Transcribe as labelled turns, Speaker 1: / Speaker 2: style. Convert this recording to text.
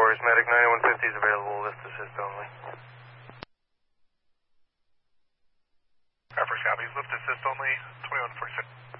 Speaker 1: Forest Medic 9150 is available, lift assist only.
Speaker 2: First copies, lift assist only, 2146.